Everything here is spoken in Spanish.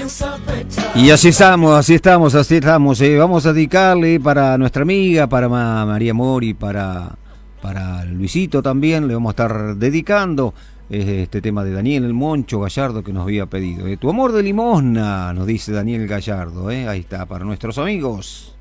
Y así estamos. Vamos a dedicarle para nuestra amiga, para María Mori, para Luisito también, le vamos a estar dedicando este tema de Daniel el Moncho Gallardo que nos había pedido. Tu amor de limosna, nos dice Daniel Gallardo, ahí está, para nuestros amigos.